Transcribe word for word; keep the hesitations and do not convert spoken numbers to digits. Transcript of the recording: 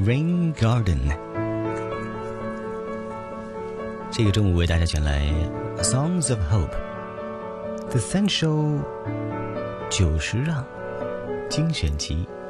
Rain Garden。这个中午为大家选来 Songs of Hope，The Essential 久石让精选集。